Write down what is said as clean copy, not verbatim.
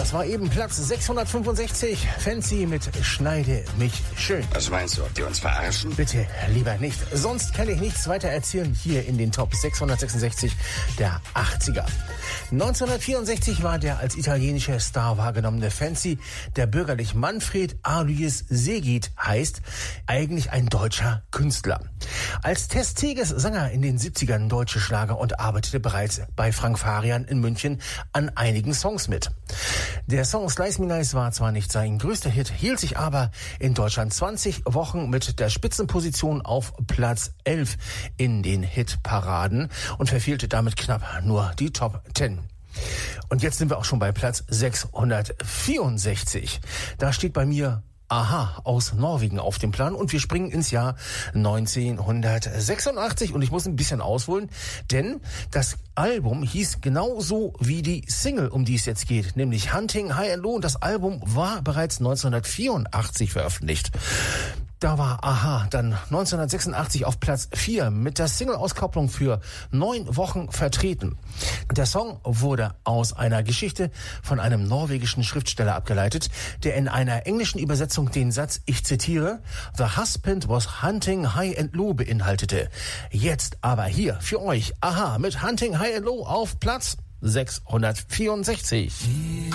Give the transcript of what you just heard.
Das war eben Platz 665. Fancy mit Schneide mich schön. Was meinst du, ob die uns verarschen? Bitte, lieber nicht. Sonst kann ich nichts weiter erzählen hier in den Top 666 der 80er. 1964 war der als italienischer Star wahrgenommene Fancy, der bürgerlich Manfred Alois Seegit heißt, eigentlich ein deutscher Künstler. Als Tess Teges sang er in den 70ern deutsche Schlager und arbeitete bereits bei Frank Farian in München an einigen Songs mit. Der Song Slice Me Nice war zwar nicht sein größter Hit, hielt sich aber in Deutschland 20 Wochen mit der Spitzenposition auf Platz 11 in den Hitparaden und verfehlte damit knapp nur die Top 10. Und jetzt sind wir auch schon bei Platz 664. Da steht bei mir Aha aus Norwegen auf dem Plan und wir springen ins Jahr 1986 und ich muss ein bisschen ausholen, denn das Album hieß genauso wie die Single, um die es jetzt geht, nämlich Hunting High and Low, und das Album war bereits 1984 veröffentlicht. Da war Aha dann 1986 auf Platz 4 mit der Single-Auskopplung für 9 Wochen vertreten. Der Song wurde aus einer Geschichte von einem norwegischen Schriftsteller abgeleitet, der in einer englischen Übersetzung den Satz, ich zitiere, The husband was hunting high and low beinhaltete. Jetzt aber hier für euch Aha mit Hunting High and Low auf Platz 664.